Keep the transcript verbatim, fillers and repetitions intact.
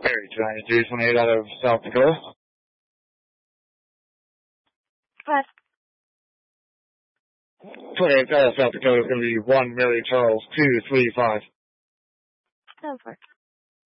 Mary, twenty-two twenty-eight out of South Dakota. What? twenty-eight out of South Dakota is going to be one Mary Charles two three five. Over.